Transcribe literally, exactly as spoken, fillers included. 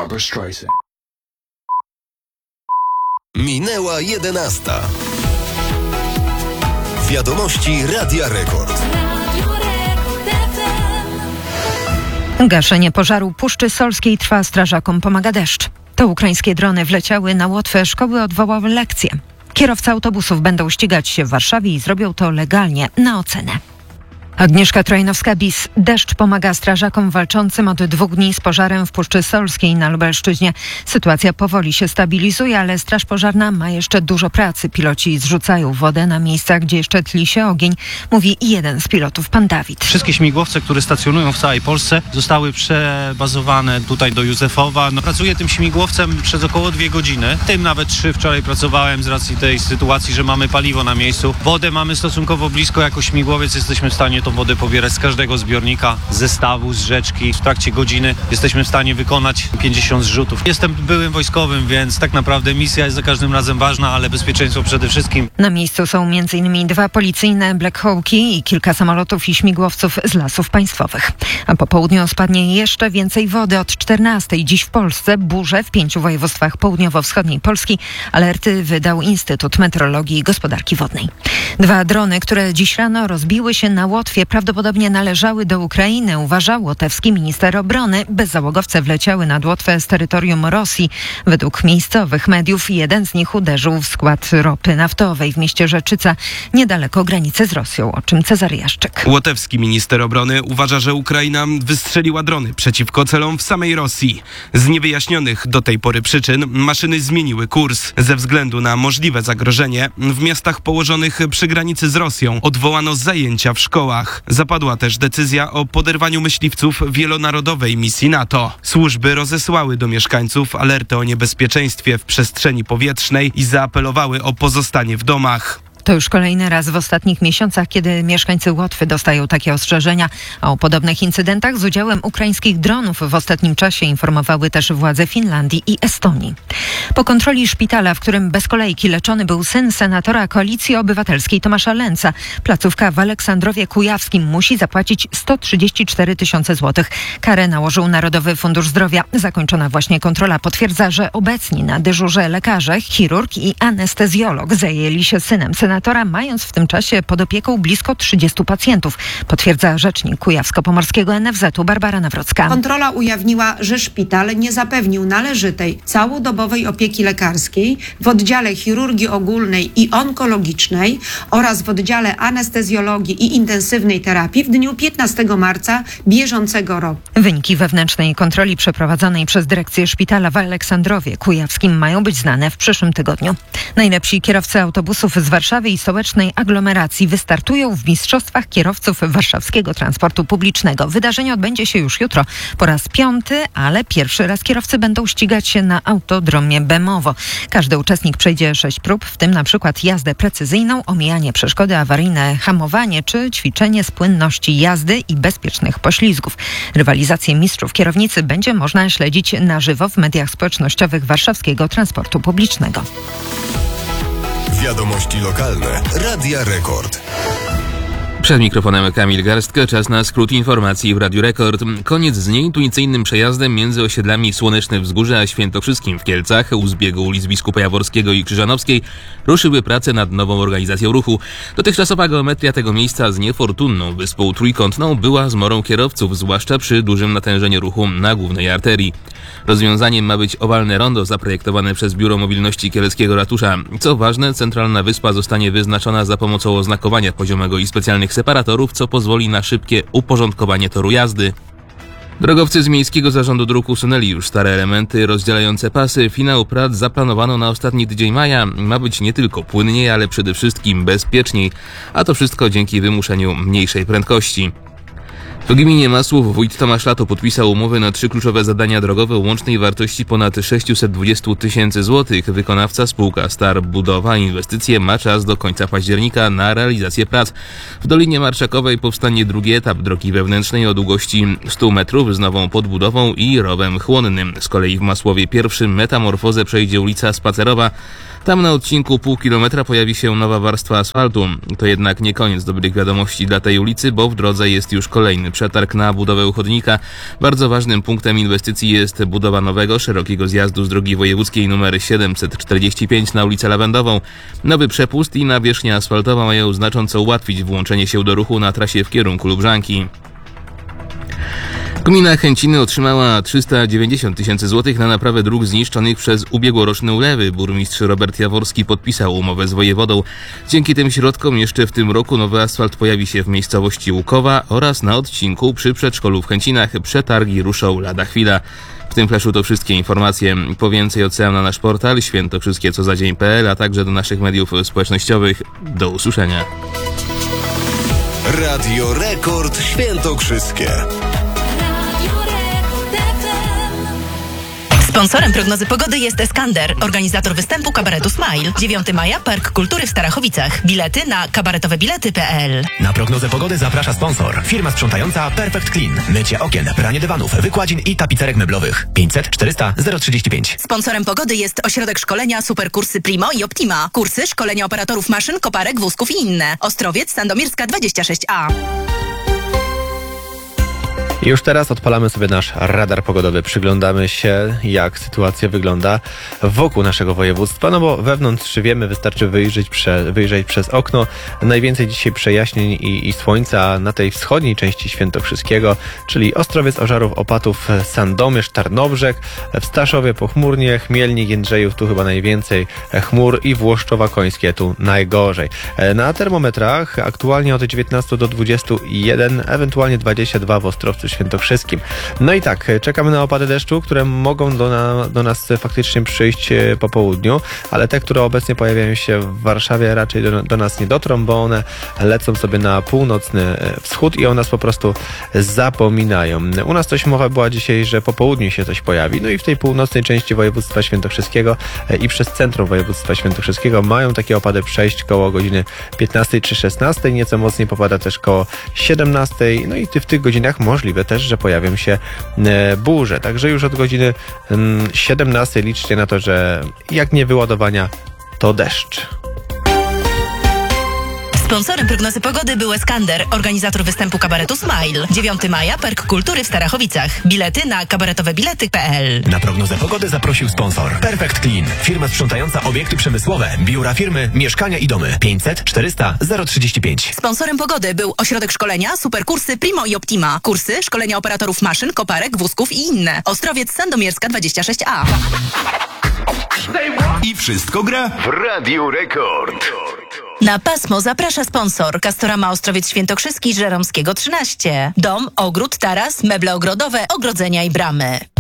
Barbra Streisand. Minęła jedenasta. Wiadomości Radia Rekord. Gaszenie pożaru Puszczy Solskiej trwa, strażakom pomaga deszcz. To ukraińskie drony wleciały na Łotwę, szkoły odwołały lekcje. Kierowcy autobusów będą ścigać się w Warszawie i zrobią to legalnie, na ocenę. Agnieszka Trojnowska-Bis. Deszcz pomaga strażakom walczącym od dwóch dni z pożarem w Puszczy Solskiej na Lubelszczyźnie. Sytuacja powoli się stabilizuje, ale straż pożarna ma jeszcze dużo pracy. Piloci zrzucają wodę na miejsca, gdzie jeszcze tli się ogień, mówi jeden z pilotów, pan Dawid. Wszystkie śmigłowce, które stacjonują w całej Polsce, zostały przebazowane tutaj do Józefowa. No, pracuję tym śmigłowcem przez około dwie godziny. Tym nawet trzy wczoraj pracowałem z racji tej sytuacji, że mamy paliwo na miejscu. Wodę mamy stosunkowo blisko, jako śmigłowiec jesteśmy w stanie tą wodę pobierać z każdego zbiornika, ze stawu, z rzeczki. W trakcie godziny jesteśmy w stanie wykonać pięćdziesiąt zrzutów. Jestem byłym wojskowym, więc tak naprawdę misja jest za każdym razem ważna, ale bezpieczeństwo przede wszystkim. Na miejscu są między innymi dwa policyjne Black Hawki i kilka samolotów i śmigłowców z Lasów Państwowych. A po południu spadnie jeszcze więcej wody od czternastej. Dziś w Polsce burze w pięciu województwach południowo-wschodniej Polski. Alerty wydał Instytut Meteorologii i Gospodarki Wodnej. Dwa drony, które dziś rano rozbiły się na Łotwie, prawdopodobnie należały do Ukrainy, uważał łotewski minister obrony. Bezzałogowce wleciały nad Łotwę z terytorium Rosji. Według miejscowych mediów jeden z nich uderzył w skład ropy naftowej w mieście Rzeczyca, niedaleko granicy z Rosją, o czym Cezary Jaszczyk. Łotewski minister obrony uważa, że Ukraina wystrzeliła drony przeciwko celom w samej Rosji. Z niewyjaśnionych do tej pory przyczyn maszyny zmieniły kurs. Ze względu na możliwe zagrożenie w miastach położonych przy granicy z Rosją odwołano zajęcia w szkołach. Zapadła też decyzja o poderwaniu myśliwców wielonarodowej misji NATO. Służby rozesłały do mieszkańców alertę o niebezpieczeństwie w przestrzeni powietrznej i zaapelowały o pozostanie w domach. To już kolejny raz w ostatnich miesiącach, kiedy mieszkańcy Łotwy dostają takie ostrzeżenia. O podobnych incydentach z udziałem ukraińskich dronów w ostatnim czasie informowały też władze Finlandii i Estonii. Po kontroli szpitala, w którym bez kolejki leczony był syn senatora Koalicji Obywatelskiej Tomasza Lęca, placówka w Aleksandrowie Kujawskim musi zapłacić sto trzydzieści cztery tysiące złotych. Karę nałożył Narodowy Fundusz Zdrowia. Zakończona właśnie kontrola potwierdza, że obecni na dyżurze lekarze, chirurg i anestezjolog zajęli się synem senatora, mając w tym czasie pod opieką blisko trzydziestu pacjentów, potwierdza rzecznik Kujawsko-Pomorskiego N F Z u Barbara Nawrocka. Kontrola ujawniła, że szpital nie zapewnił należytej, całodobowej opieki lekarskiej w oddziale chirurgii ogólnej i onkologicznej oraz w oddziale anestezjologii i intensywnej terapii w dniu piętnastego marca bieżącego roku. Wyniki wewnętrznej kontroli przeprowadzonej przez dyrekcję szpitala w Aleksandrowie Kujawskim mają być znane w przyszłym tygodniu. Najlepsi kierowcy autobusów z Warszawy i stołecznej aglomeracji wystartują w mistrzostwach kierowców warszawskiego transportu publicznego. Wydarzenie odbędzie się już jutro. Po raz piąty, ale pierwszy raz kierowcy będą ścigać się na autodromie Bemowo. Każdy uczestnik przejdzie sześć prób, w tym na przykład jazdę precyzyjną, omijanie przeszkody awaryjne, hamowanie czy ćwiczenie z płynności jazdy i bezpiecznych poślizgów. Rywalizację mistrzów kierownicy będzie można śledzić na żywo w mediach społecznościowych warszawskiego transportu publicznego. Wiadomości lokalne. Radia Rekord. Przed mikrofonem Kamil Garstka, czas na skrót informacji w Radiu Rekord. Koniec z nieintuicyjnym przejazdem między osiedlami Słoneczne Wzgórze a Świętokrzyskim w Kielcach. U zbiegu ulic Biskupa Jaworskiego i Krzyżanowskiej ruszyły prace nad nową organizacją ruchu. Dotychczasowa geometria tego miejsca z niefortunną wyspą trójkątną była zmorą kierowców, zwłaszcza przy dużym natężeniu ruchu na głównej arterii. Rozwiązaniem ma być owalne rondo zaprojektowane przez Biuro Mobilności Kieleckiego Ratusza. Co ważne, centralna wyspa zostanie wyznaczona za pomocą oznakowania poziomego i specjalnych separatorów, co pozwoli na szybkie uporządkowanie toru jazdy. Drogowcy z Miejskiego Zarządu Dróg usunęli już stare elementy rozdzielające pasy. Finał prac zaplanowano na ostatni tydzień maja. Ma być nie tylko płynniej, ale przede wszystkim bezpieczniej. A to wszystko dzięki wymuszeniu mniejszej prędkości. W gminie Masłów wójt Tomasz Lato podpisał umowy na trzy kluczowe zadania drogowe o łącznej wartości ponad sześćset dwadzieścia tysięcy złotych. Wykonawca spółka Star Budowa Inwestycje ma czas do końca października na realizację prac. W Dolinie Marszakowej powstanie drugi etap drogi wewnętrznej o długości stu metrów z nową podbudową i rowem chłonnym. Z kolei w Masłowie pierwszym metamorfozę przejdzie ulica Spacerowa, Tam na odcinku pół kilometra pojawi się nowa warstwa asfaltu. To jednak nie koniec dobrych wiadomości dla tej ulicy, bo w drodze jest już kolejny przetarg na budowę chodnika. Bardzo ważnym punktem inwestycji jest budowa nowego, szerokiego zjazdu z drogi wojewódzkiej nr siedemset czterdzieści pięć na ulicę Lawendową. Nowy przepust i nawierzchnia asfaltowa mają znacząco ułatwić włączenie się do ruchu na trasie w kierunku Lubrzanki. Gmina Chęciny otrzymała trzysta dziewięćdziesiąt tysięcy złotych na naprawę dróg zniszczonych przez ubiegłoroczne ulewy. Burmistrz Robert Jaworski podpisał umowę z wojewodą. Dzięki tym środkom jeszcze w tym roku nowy asfalt pojawi się w miejscowości Łukowa oraz na odcinku przy przedszkolu w Chęcinach. Przetargi ruszą lada chwila. W tym flaszu to wszystkie informacje. Po więcej odsyłam na nasz portal świętokrzyskie co za dzień kropka p l, a także do naszych mediów społecznościowych. Do usłyszenia. Radio Rekord Świętokrzyskie. Sponsorem prognozy pogody jest Eskander, organizator występu kabaretu Smile. dziewiątego maja Park Kultury w Starachowicach. Bilety na kabaretowebilety kropka p l. Na prognozę pogody zaprasza sponsor. Firma sprzątająca Perfect Clean. Mycie okien, pranie dywanów, wykładzin i tapicerek meblowych. pięćset czterysta zero trzydzieści pięć. Sponsorem pogody jest ośrodek szkolenia Superkursy Primo i Optima. Kursy szkolenia operatorów maszyn, koparek, wózków i inne. Ostrowiec, Sandomierska dwadzieścia sześć a. Już teraz odpalamy sobie nasz radar pogodowy. Przyglądamy się, jak sytuacja wygląda wokół naszego województwa, no bo wewnątrz wiemy, wystarczy wyjrzeć, prze, wyjrzeć przez okno. Najwięcej dzisiaj przejaśnień i, i słońca na tej wschodniej części Świętokrzyskiego, czyli Ostrowiec, Ożarów, Opatów, Sandomierz, Tarnobrzeg, w Staszowie pochmurnie, Chmielnik, Jędrzejów tu chyba najwięcej chmur i Włoszczowa Końskie tu najgorzej. Na termometrach aktualnie od dziewiętnastu do dwudziestu jeden, ewentualnie dwadzieścia dwa w Ostrowcu Świętokrzyskim. No i tak, czekamy na opady deszczu, które mogą do, na, do nas faktycznie przyjść po południu, ale te, które obecnie pojawiają się w Warszawie, raczej do, do nas nie dotrą, bo one lecą sobie na północny wschód i o nas po prostu zapominają. U nas coś mowa była dzisiaj, że po południu się coś pojawi, no i w tej północnej części województwa świętokrzyskiego i przez centrum województwa świętokrzyskiego mają takie opady przejść koło godziny piętnastej czy szesnastej, nieco mocniej popada też koło siedemnastej, no i w tych godzinach możliwe też, że pojawią się e, burze. Także już od godziny mm, siedemnastej liczcie na to, że jak nie wyładowania, to deszcz. Sponsorem prognozy pogody był Eskander, organizator występu kabaretu Smile. dziewiątego maja Park Kultury w Starachowicach. Bilety na kabaretowebilety kropka p l. Na prognozę pogody zaprosił sponsor Perfect Clean. Firma sprzątająca obiekty przemysłowe, biura firmy, mieszkania i domy. pięćset czterysta zero trzydzieści pięć. Sponsorem pogody był ośrodek szkolenia Superkursy Primo i Optima. Kursy szkolenia operatorów maszyn, koparek, wózków i inne. Ostrowiec, Sandomierska dwadzieścia sześć a. I wszystko gra w Radiu Rekord. Na pasmo zaprasza sponsor Castorama Ostrowiec Świętokrzyski, Żeromskiego trzynaście. Dom, ogród, taras, meble ogrodowe, ogrodzenia i bramy.